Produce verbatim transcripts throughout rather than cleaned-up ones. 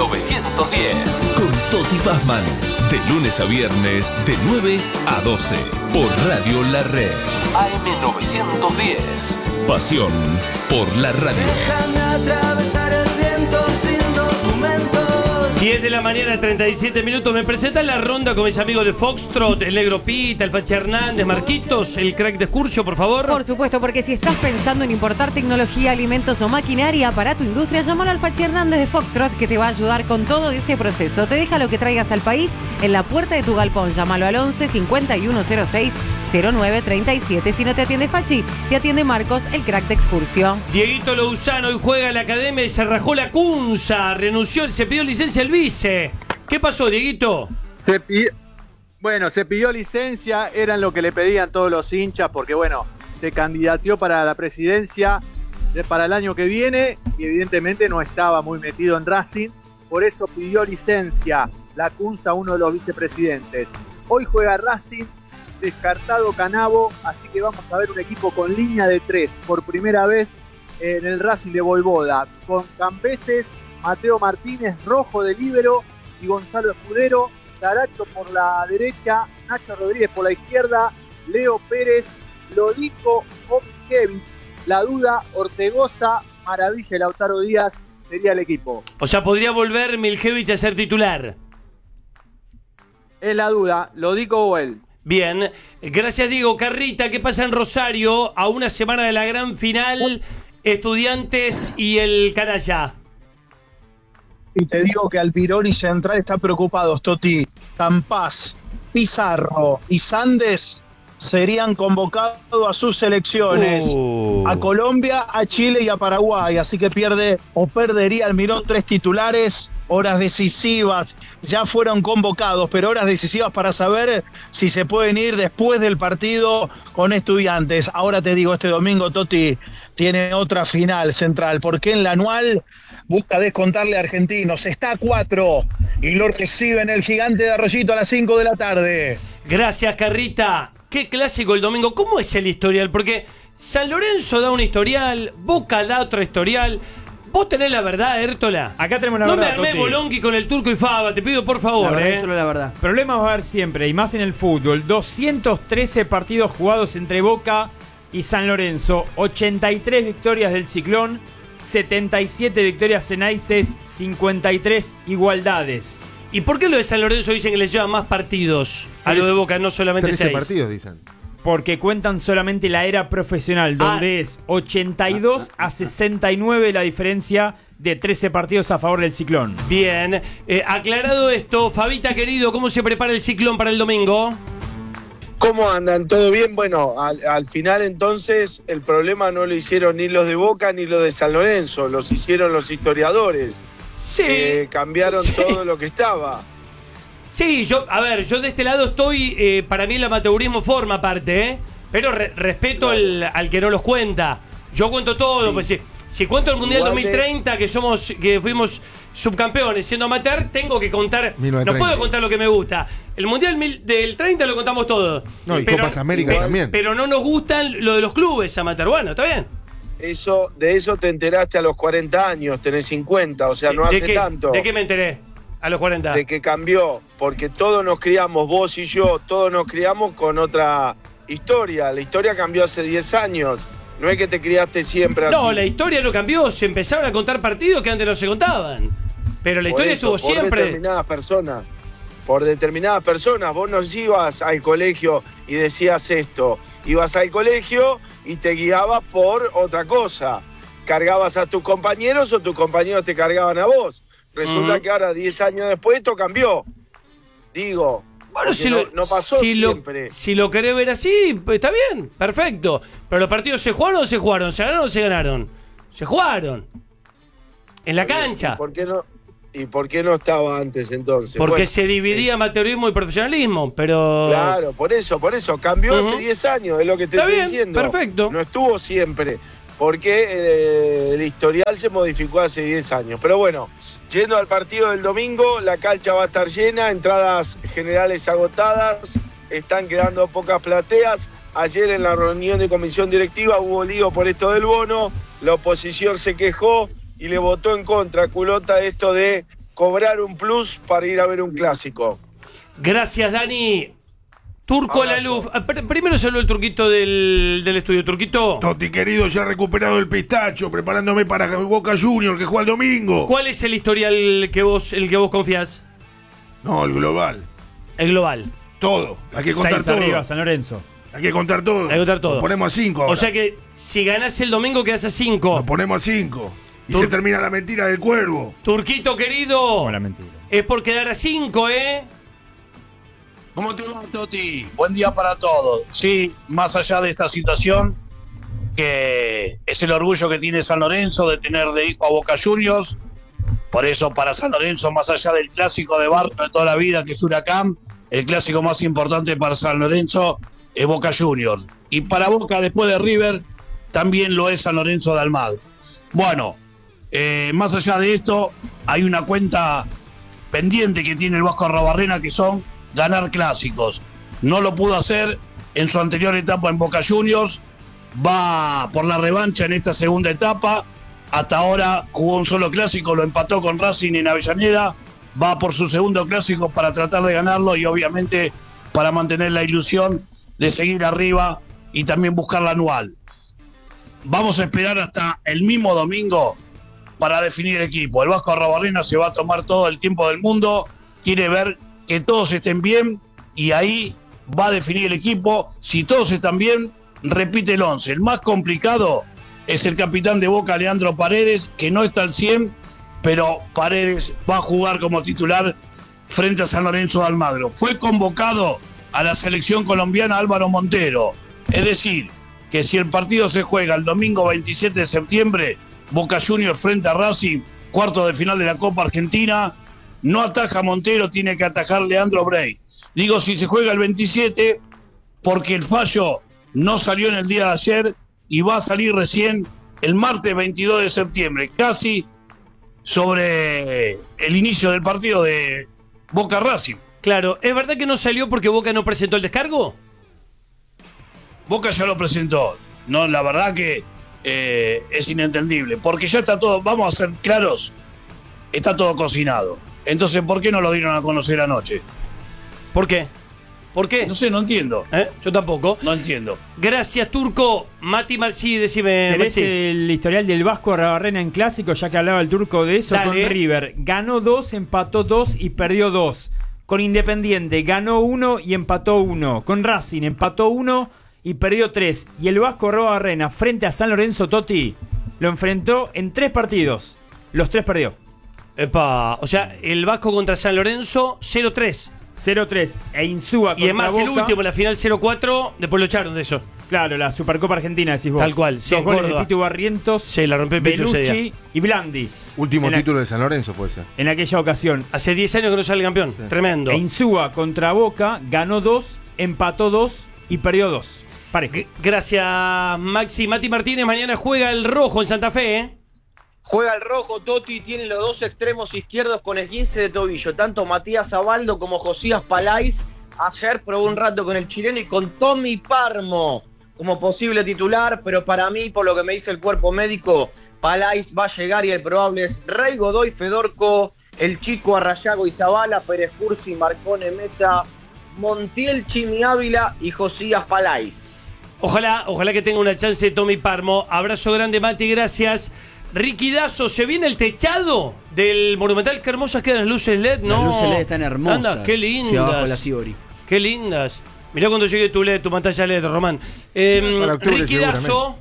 novecientos diez. Con Toti Pazman. De lunes a viernes, de nueve a doce. Por Radio La Red. A M novecientos diez. Pasión por la radio. Déjame atravesar el viento sin documentos. diez de la mañana, treinta y siete minutos. Me presentan la ronda con mis amigos de Foxtrot, el Negro Pita, el Facha Hernández, Marquitos, el crack de Escurcio, por favor. Por supuesto, porque si estás pensando en importar tecnología, alimentos o maquinaria para tu industria, llámalo al Facha Hernández de Foxtrot, que te va a ayudar con todo ese proceso. Te deja lo que traigas al país en la puerta de tu galpón. Llámalo al once cincuenta y uno cero seis cero nueve treinta y siete. Si no te atiende Fachi, te atiende Marcos, el crack de Excursio. Dieguito Lousano hoy juega en la academia y se rajó la cunza. Renunció, se pidió licencia al vice. ¿Qué pasó, Dieguito? Se pidió, bueno, se pidió licencia, eran lo que le pedían todos los hinchas, porque bueno, se candidateó para la presidencia de, para el año que viene y evidentemente no estaba muy metido en Racing, por eso pidió licencia la cunza a uno de los vicepresidentes. Hoy juega Racing, descartado Canavo, así que vamos a ver un equipo con línea de tres por primera vez en el Racing de Voivoda, con Cambeses, Mateo Martínez, Rojo de líbero y Gonzalo Escudero, Taracho por la derecha, Nacho Rodríguez por la izquierda, Leo Pérez, Lodico, Omijevich, la duda, Ortegoza, Maravilla y Lautaro Díaz sería el equipo. O sea, podría volver Miljevich a ser titular. Es la duda, Lodico o él. Bien, gracias Diego. Carrita, ¿qué pasa en Rosario a una semana de la gran final? Estudiantes y el Canalla. Y te digo que Almirón y Central están preocupados, Toti. Campás, Pizarro y Sandes serían convocados a sus selecciones. Uh. A Colombia, a Chile y a Paraguay. Así que pierde o perdería Almirón tres titulares. Horas decisivas, ya fueron convocados, pero horas decisivas para saber si se pueden ir después del partido con Estudiantes. Ahora te digo, este domingo Toti tiene otra final Central, porque en la anual busca descontarle a Argentinos. Está a cuatro y lo recibe en el Gigante de Arroyito a las cinco de la tarde. Gracias, Carrita. Qué clásico el domingo. ¿Cómo es el historial? Porque San Lorenzo da un historial, Boca da otro historial. Vos tenés la verdad, Hértola. Acá tenemos la no verdad. No me armé Bolonqui con el Turco y Faba, te pido por favor. La verdad, eh. solo la verdad. Problemas va a haber siempre, y más en el fútbol. doscientos trece partidos jugados entre Boca y San Lorenzo. ochenta y tres victorias del Ciclón, setenta y siete victorias en Aices, cincuenta y tres igualdades. ¿Y por qué lo de San Lorenzo dicen que les llevan más partidos a lo de Boca, no solamente seis? partidos, dicen. Porque cuentan solamente la era profesional, donde ah. es ochenta y dos a sesenta y nueve la diferencia de trece partidos a favor del Ciclón. Bien, eh, aclarado esto, Fabita querido, ¿cómo se prepara el Ciclón para el domingo? ¿Cómo andan? ¿Todo bien? Bueno, al, al final entonces el problema no lo hicieron ni los de Boca ni los de San Lorenzo, los hicieron los historiadores. Sí. Eh, cambiaron sí. todo lo que estaba. Sí, yo, a ver, yo de este lado estoy, eh, para mí el amateurismo forma parte, ¿eh? Pero re, respeto el, al que no los cuenta. Yo cuento todo, sí. pues si, si cuento el Mundial Igual dos mil treinta, de... que somos, que fuimos subcampeones siendo amateur, tengo que contar, mil novecientos treinta. No puedo contar lo que me gusta. El Mundial mil, del treinta lo contamos todo. No, y pero, Copas América pero, también. Pero no nos gustan lo de los clubes amateur. Bueno, está bien. Eso, de eso te enteraste a los cuarenta años, tenés cincuenta, o sea, no hace qué, tanto. ¿De qué me enteré? A los cuarenta. De que cambió, porque todos nos criamos, vos y yo, todos nos criamos con otra historia. La historia cambió hace diez años. No es que te criaste siempre así. No, la historia no cambió. Se empezaron a contar partidos que antes no se contaban. Pero la por historia eso, estuvo por siempre. Por determinadas personas. Por determinadas personas. Vos no ibas al colegio y decías esto. Ibas al colegio y te guiabas por otra cosa. Cargabas a tus compañeros o tus compañeros te cargaban a vos. Resulta uh-huh. que ahora, diez años después, esto cambió. Digo, bueno, si no, lo, no pasó si siempre. Lo, si lo querés ver así, pues está bien, perfecto. Pero los partidos se jugaron o se jugaron, se ganaron o se ganaron. Se jugaron. En la cancha. ¿Y por qué no, y por qué no estaba antes entonces? Porque bueno, se dividía es... amateurismo y profesionalismo, pero... Claro, por eso, por eso. Cambió uh-huh. hace diez años, es lo que te está estoy bien, diciendo. Perfecto. No estuvo siempre. Porque eh, el historial se modificó hace diez años. Pero bueno, yendo al partido del domingo, la cancha va a estar llena, entradas generales agotadas, están quedando pocas plateas. Ayer en la reunión de comisión directiva hubo lío por esto del bono, la oposición se quejó y le votó en contra a Culota esto de cobrar un plus para ir a ver un clásico. Gracias, Dani. Turco Abrazo. La Luz. Ah, pr- Primero saludo el Turquito del, del estudio. Turquito. Toti querido, ya recuperado el pistacho, preparándome para Boca Junior, que juega el domingo. ¿Cuál es el historial que vos, el que vos confías? No, el global. El global. Todo. Hay que contar Seis todo. arriba, San Lorenzo. Hay que contar todo. Hay que contar todo. Nos ponemos a cinco ahora. O sea que si ganás el domingo quedás a cinco. Nos ponemos a cinco. Y Tur- se termina la mentira del cuervo. Turquito querido. Como la mentira. Es por quedar a cinco, ¿eh? ¿Cómo te va, Toti? Buen día para todos. Sí, más allá de esta situación, que es el orgullo que tiene San Lorenzo de tener de hijo a Boca Juniors. Por eso, para San Lorenzo, más allá del clásico de barrio de toda la vida, que es Huracán, el clásico más importante para San Lorenzo es Boca Juniors. Y para Boca, después de River, también lo es San Lorenzo de Almagro. Bueno, eh, más allá de esto, hay una cuenta pendiente que tiene el Vasco Arrobarrena, que son ganar clásicos. No lo pudo hacer en su anterior etapa en Boca Juniors, va por la revancha en esta segunda etapa. Hasta ahora jugó un solo clásico, lo empató con Racing en Avellaneda, va por su segundo clásico para tratar de ganarlo y obviamente para mantener la ilusión de seguir arriba y también buscar la anual. Vamos a esperar hasta el mismo domingo para definir el equipo. El Vasco Arrobarrena se va a tomar todo el tiempo del mundo, quiere ver que todos estén bien y ahí va a definir el equipo. Si todos están bien, repite el once. El más complicado es el capitán de Boca, Leandro Paredes, que no está al cien, pero Paredes va a jugar como titular frente a San Lorenzo de Almagro. Fue convocado a la selección colombiana Álvaro Montero. Es decir, que si el partido se juega el domingo veintisiete de septiembre, Boca Juniors frente a Racing, cuarto de final de la Copa Argentina, no ataja Montero, tiene que atajar Leandro Brey. Digo, si se juega el veintisiete, porque el fallo no salió en el día de ayer y va a salir recién el martes veintidós de septiembre, casi sobre el inicio del partido de Boca Racing. Claro, ¿es verdad que no salió porque Boca no presentó el descargo? Boca ya lo presentó. No, la verdad que eh, es inentendible, porque ya está todo, vamos a ser claros, está todo cocinado. Entonces, ¿por qué no lo dieron a conocer anoche? ¿Por qué? ¿Por qué? No sé, no entiendo. ¿Eh? Yo tampoco. No entiendo. Gracias, Turco. Mati Mar... Sí, decime, ¿Querés Maxi. el historial del Vasco Arrobarrena en clásico, ya que hablaba el Turco de eso? Dale. Con River ganó dos, empató dos y perdió dos. Con Independiente ganó uno y empató uno. Con Racing empató uno y perdió tres. Y el Vasco Arrobarrena frente a San Lorenzo, Totti, lo enfrentó en tres partidos. Los tres perdió. Epa, o sea, el Vasco contra San Lorenzo, cero tres. cero tres. E Insúa contra Y además el Boca. último, la final cero cuatro, después lo echaron de eso. Claro, la Supercopa Argentina, decís vos. Tal cual, sí, Dos en goles Córdoba. de Pitu Barrientos, Sí, la rompió Pitu ese día. Belucci y Blandi. Último En la- título de San Lorenzo puede ser. En aquella ocasión. Hace diez años que no sale campeón. Tremendo. E Insúa contra Boca ganó dos, empató dos y perdió dos. Pareja. G- Gracias, Maxi. Mati Martínez, mañana juega el Rojo en Santa Fe, ¿eh? Juega el Rojo, Totti tiene los dos extremos izquierdos con esguince de tobillo, tanto Matías Abaldo como Josías Palais. Ayer probó un rato con el chileno y con Tommy Parmo como posible titular, pero para mí, por lo que me dice el cuerpo médico, Palais va a llegar y el probable es Rey Godoy, Fedorco, el Chico Arrayago y Zabala, Pérez Cursi, Marcone Mesa, Montiel, Chimi Ávila y Josías Palais. Ojalá, ojalá que tenga una chance de Tommy Parmo. Abrazo grande, Mati, gracias. Ricky Dazo, ¿se viene el techado del Monumental? Qué hermosas quedan las luces L E D, ¿no? Las luces L E D están hermosas. Anda, qué lindas. Sí, abajo la Sibori. Qué lindas. Mirá cuando llegue tu L E D, tu pantalla L E D, Román. Eh, Para octubre, Ricky Dazo.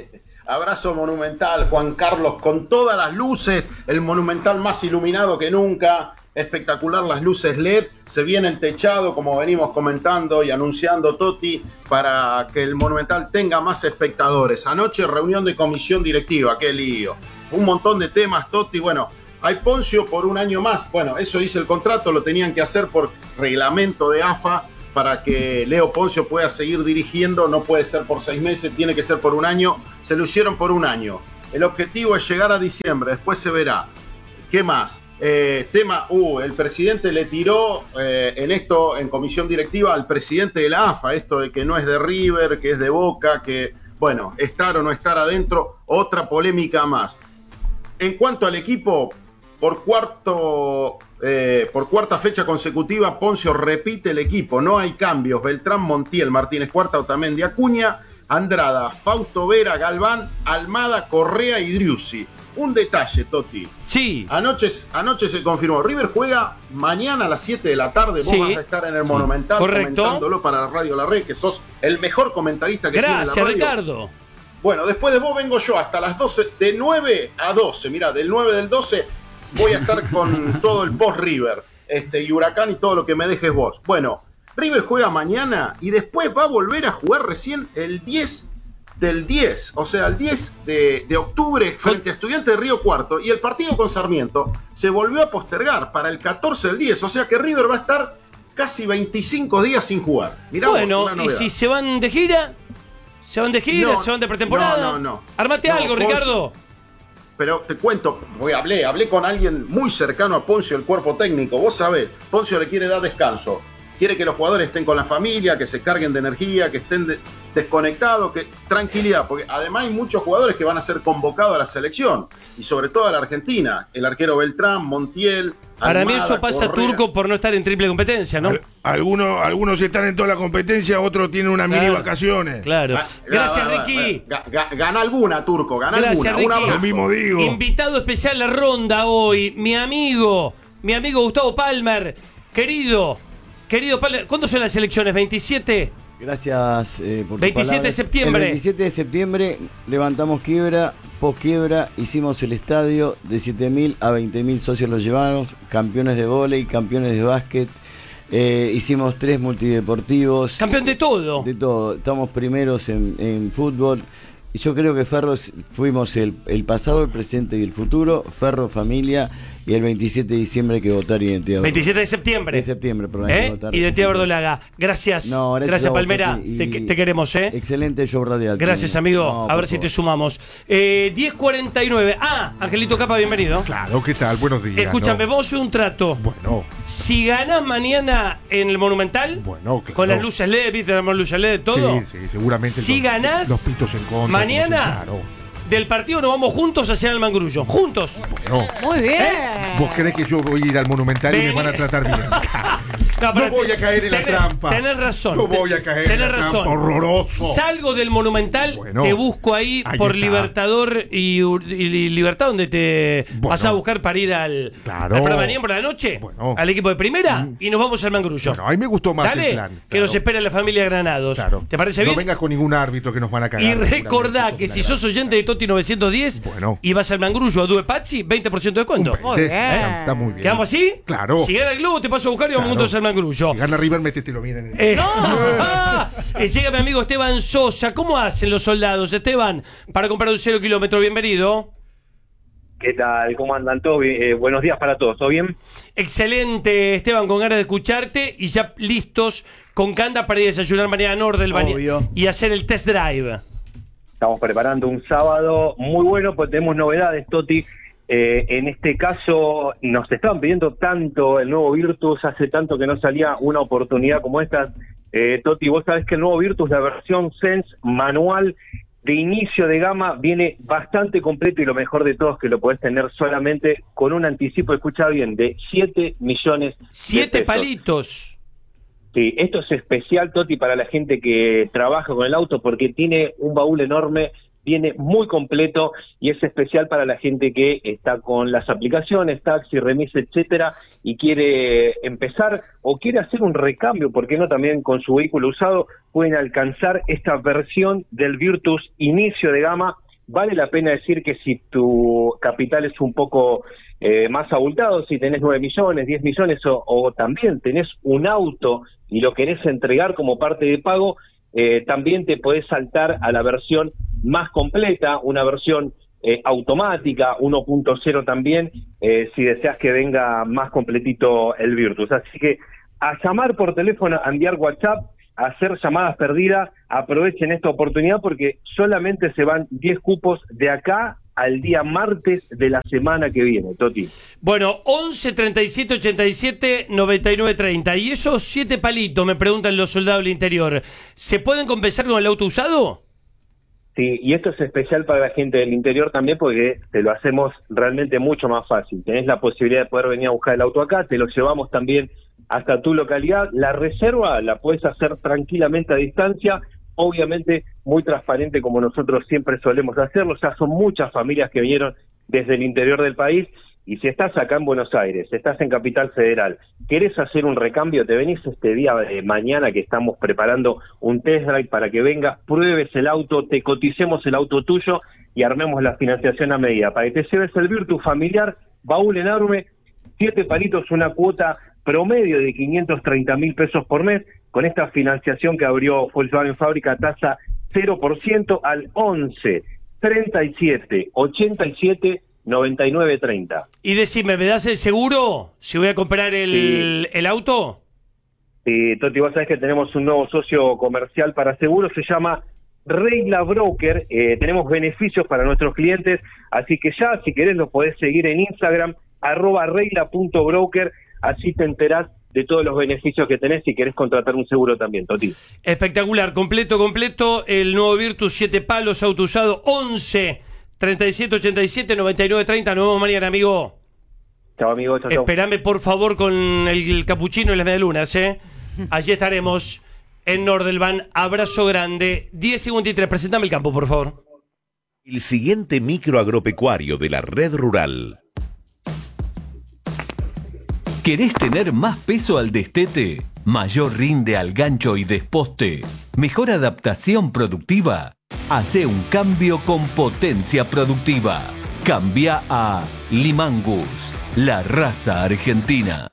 Abrazo Monumental, Juan Carlos, con todas las luces, el Monumental más iluminado que nunca, espectacular las luces L E D, se viene el techado, como venimos comentando y anunciando, Totti, para que el Monumental tenga más espectadores. Anoche reunión de comisión directiva, qué lío, un montón de temas, Totti, bueno, hay Poncio por un año más, bueno, eso dice el contrato, lo tenían que hacer por reglamento de A F A, para que Leo Poncio pueda seguir dirigiendo, no puede ser por seis meses, tiene que ser por un año, se lo hicieron por un año. El objetivo es llegar a diciembre, después se verá. ¿Qué más? Eh, tema, uh, el presidente le tiró eh, en esto, en comisión directiva, al presidente de la A F A, esto de que no es de River, que es de Boca, que, bueno, estar o no estar adentro, otra polémica más. En cuanto al equipo, por cuarto eh, por cuarta fecha consecutiva, Poncio repite el equipo, no hay cambios. Beltrán, Montiel, Martínez Cuarta, Otamendi, Acuña, Andrada, Fausto Vera, Galván, Almada, Correa y Driussi. Un detalle, Toti. Sí. Anoche, anoche se confirmó. River juega mañana a las siete de la tarde. Vos Sí. vas a estar en el Monumental Correcto. comentándolo para la Radio La Red, que sos el mejor comentarista que Gracias, tiene la radio. Ricardo. Bueno, después de vos vengo yo hasta las doce, de nueve a doce. Mirá, del nueve del doce voy a estar con todo el post-River. Este, y Huracán y todo lo que me dejes vos. Bueno, River juega mañana y después va a volver a jugar recién el diez del diez, o sea, el diez de, de octubre frente a Estudiantes de Río Cuarto, y el partido con Sarmiento se volvió a postergar para el catorce del diez, o sea que River va a estar casi veinticinco días sin jugar. Mirá vos, Bueno, una y novedad. si se van de gira, se van de gira, No, se van de pretemporada. no, no, no. Armate No, algo, Poncio. Ricardo. Pero te cuento, voy, hablé, hablé con alguien muy cercano a Poncio, el cuerpo técnico. Vos sabés, Poncio le quiere dar descanso. Quiere que los jugadores estén con la familia, que se carguen de energía, que estén de- desconectados, que tranquilidad. Porque además hay muchos jugadores que van a ser convocados a la selección. Y sobre todo a la Argentina. El arquero Beltrán, Montiel, Para mí Almada, eso pasa, Correa. Turco, por no estar en triple competencia, ¿no? Al- algunos, algunos están en toda la competencia, otros tienen unas Claro. mini vacaciones. Claro. Ah, Gracias, va, va, Ricky. va, ga- ga- Gana alguna, Turco, gana Gracias, alguna. Un Ricky. abrazo. Lo mismo digo. Invitado especial a la ronda hoy, mi amigo, mi amigo Gustavo Palmer. Querido, querido Palmer, ¿cuándo son las elecciones? ¿veintisiete? Gracias eh, por tu veintisiete de palabra. septiembre. El veintisiete de septiembre levantamos quiebra, post quiebra, hicimos el estadio de siete mil a veinte mil socios los llevamos, campeones de vóley, campeones de básquet, eh, hicimos tres multideportivos. Campeón de todo. De todo, estamos primeros en, en fútbol. Y yo creo que Ferro es- fuimos el, el pasado, el presente y el futuro, Ferro, familia, y el veintisiete de diciembre hay que votar identidad. veintisiete de septiembre. De septiembre, perdón. hay que ¿Eh? votar. Identidad Verdolaga. Gracias. No, gracias gracias, a vos, Palmera. Toti, y- Te, te queremos, ¿eh? Excelente show radial. Gracias, Tony. amigo. No, a por ver si favor. te sumamos. Eh, diez cuarenta y nueve. Ah, Angelito Capa, bienvenido. Claro, ¿qué tal? Buenos días. Escúchame, ¿no? vamos a hacer un trato. Bueno, Si ganás mañana en el Monumental, bueno, claro. con las luces L E D, ¿viste? Las luces L E D, todo. Sí, sí, seguramente. Si los, ganás, los pitos en contra. mañana, Claro. del partido nos vamos juntos hacia el Mangrullo. Juntos. Bueno, Muy bien. ¿vos crees que yo voy a ir al Monumental y me Vení. van a tratar bien? No, No voy a caer en la tenés- trampa. Tenés razón. No voy a caer en Tenés la razón. trampa, horroroso. Salgo del Monumental, Bueno, te busco ahí, ahí por está. Libertador y, Ur- y Libertad, donde te Bueno. vas a buscar para ir al, Claro. al programa de por la noche, Bueno. al equipo de primera, y nos vamos al Mangrullo. Bueno, a mí me gustó más Dale, el plan. que claro. nos espera la familia Granados. Claro. ¿Te parece No bien? vengas con ningún árbitro que nos van a cagar. Y recordá seguramente, que sos si una sos oyente de Toti novecientos diez Bueno. y vas al Mangrullo a Due Pazzi, veinte por ciento de gran- descuento. Un Muy veinte. bien. Está, está muy bien. ¿Quedamos así? Claro. Si gana el globo, te paso a buscar y vamos Claro. juntos al Mangrullo. Si gana River, métetelo bien en el... Eh, ah, eh, llega mi amigo Esteban Sosa. ¿Cómo hacen los soldados, Esteban, para comprar un cero kilómetro? Bienvenido. ¿Qué tal? ¿Cómo andan todos? Eh, buenos días para todos, ¿todo bien? Excelente, Esteban, con ganas de escucharte y ya listos con Canda para ir a desayunar mañana Nordel Obvio. y hacer el test drive. Estamos preparando un sábado muy bueno, pues tenemos novedades, Toti. Eh, en este caso, nos estaban pidiendo tanto el nuevo Virtus, hace tanto que no salía una oportunidad como esta. Eh, Toti, vos sabés que el nuevo Virtus, la versión Sense manual de inicio de gama, viene bastante completo, y lo mejor de todo es que lo podés tener solamente con un anticipo, escucha bien, de siete millones de Siete pesos. palitos. Sí, esto es especial, Toti, para la gente que trabaja con el auto, porque tiene un baúl enorme, viene muy completo, y es especial para la gente que está con las aplicaciones, taxi, remis, etcétera, y quiere empezar o quiere hacer un recambio, ¿por qué no? También con su vehículo usado pueden alcanzar esta versión del Virtus inicio de gama. Vale la pena decir que si tu capital es un poco eh, más abultado, si tenés nueve millones, diez millones, o, o también tenés un auto y lo querés entregar como parte de pago, eh, también te podés saltar a la versión más completa, una versión eh, automática, uno punto cero también, eh, si deseas que venga más completito el Virtus. Así que a llamar por teléfono, a enviar WhatsApp, a hacer llamadas perdidas, aprovechen esta oportunidad porque solamente se van diez cupos de acá al día martes de la semana que viene, Toti. Bueno, once, treinta y siete, ochenta y siete, noventa y nueve, treinta. Y esos siete palitos, me preguntan los soldados del interior, ¿se pueden compensar con el auto usado? Sí, y esto es especial para la gente del interior también porque te lo hacemos realmente mucho más fácil. Tenés la posibilidad de poder venir a buscar el auto acá, te lo llevamos también hasta tu localidad. La reserva la puedes hacer tranquilamente a distancia, obviamente muy transparente como nosotros siempre solemos hacerlo. Ya son muchas familias que vinieron desde el interior del país. Y si estás acá en Buenos Aires, estás en Capital Federal, querés hacer un recambio, te venís este día de mañana que estamos preparando un test drive para que vengas, pruebes el auto, te coticemos el auto tuyo y armemos la financiación a medida. Para que te lleves el Virtus familiar, baúl enorme, siete palitos, una cuota promedio de quinientos treinta mil pesos por mes, con esta financiación que abrió Volkswagen Fábrica, tasa cero por ciento al once, treinta y siete, ochenta y siete, noventa y nueve treinta. Y decime, ¿me das el seguro si voy a comprar el, sí. el auto? Sí, Toti, vos sabés que tenemos un nuevo socio comercial para seguros, se llama Regla Broker, eh, tenemos beneficios para nuestros clientes, así que ya, si querés, lo podés seguir en Instagram, arroba regla punto broker, así te enterás de todos los beneficios que tenés si querés contratar un seguro también, Toti. Espectacular, completo, completo, el nuevo Virtus siete palos, auto usado, once, treinta y siete, ochenta y siete, noventa y nueve treinta. Nos vemos mañana, amigo. Chao, amigo. Chao, chao. Esperame, por favor, con el, el capuchino y las medialunas, ¿eh? Allí estaremos en Nordelvan. Abrazo grande. diez cincuenta y tres. Presentame el campo, por favor. El siguiente micro agropecuario de la red rural. ¿Querés tener más peso al destete? ¿Mayor rinde al gancho y desposte? ¿Mejor adaptación productiva? Hace un cambio con potencia productiva. Cambia a Limangus, la raza argentina.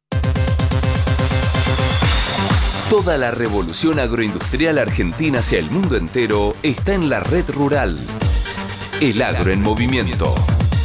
Toda la revolución agroindustrial argentina hacia el mundo entero está en la red rural. El agro en movimiento.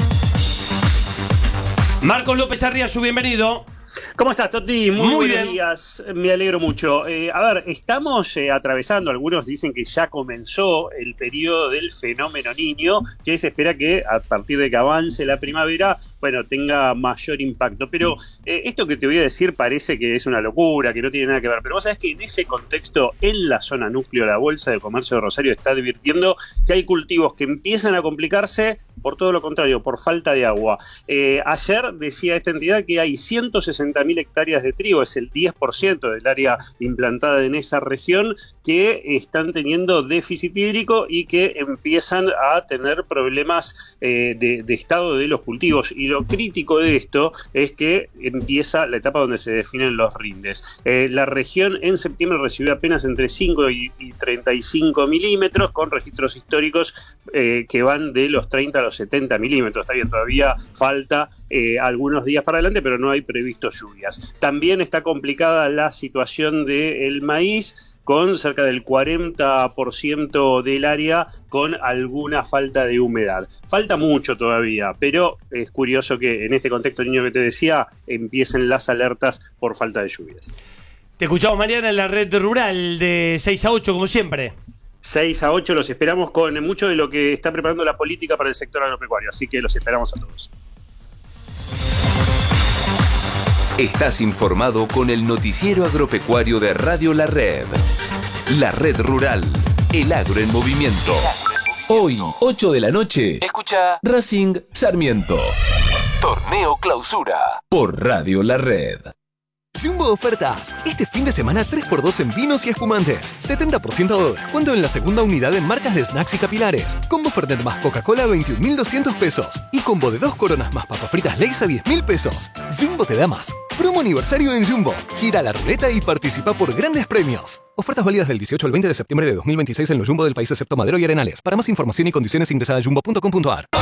Marcos López Arriazu, bienvenido. ¿Cómo estás, Toti? Muy, Muy buenos bien. días, me alegro mucho. Eh, a ver, estamos eh, atravesando, algunos dicen que ya comenzó el periodo del fenómeno Niño, que se espera que a partir de que avance la primavera, bueno, tenga mayor impacto. Pero eh, esto que te voy a decir parece que es una locura, que no tiene nada que ver, pero vos sabés que en ese contexto, en la zona núcleo, la Bolsa de Comercio de Rosario está advirtiendo que hay cultivos que empiezan a complicarse por todo lo contrario, por falta de agua. Eh, ayer decía esta entidad que hay ciento sesenta mil hectáreas de trigo, es el diez por ciento del área implantada en esa región, que están teniendo déficit hídrico y que empiezan a tener problemas eh, de, de estado de los cultivos. Y lo crítico de esto es que empieza la etapa donde se definen los rindes. Eh, la región en septiembre recibió apenas entre cinco y treinta y cinco milímetros, con registros históricos eh, que van de los treinta a los setenta milímetros. Está bien, todavía falta eh, algunos días para adelante, pero no hay previsto lluvias. También está complicada la situación del maíz, con cerca del cuarenta por ciento del área con alguna falta de humedad. Falta mucho todavía, pero es curioso que en este contexto, niño, que te decía, empiecen las alertas por falta de lluvias. Te escuchamos mañana en la red rural de seis a ocho, como siempre. seis a ocho los esperamos con mucho de lo que está preparando la política para el sector agropecuario, así que los esperamos a todos. Estás informado con el noticiero agropecuario de Radio La Red. La Red Rural, el agro en movimiento. Hoy, ocho de la noche, escucha Racing Sarmiento. Torneo Clausura por Radio La Red. Jumbo Ofertas. Este fin de semana tres por dos en vinos y espumantes. setenta por ciento de descuento en la segunda unidad en marcas de snacks y capilares. Combo Fernet más Coca-Cola a veintiún mil doscientos pesos. Y combo de dos coronas más papas fritas Lay's a diez mil pesos. Jumbo te da más. Promo aniversario en Jumbo. Gira la ruleta y participa por grandes premios. Ofertas válidas del dieciocho al veinte de septiembre de dos mil veintiséis en los Jumbo del país excepto Madero y Arenales. Para más información y condiciones ingresa a jumbo punto com punto ar.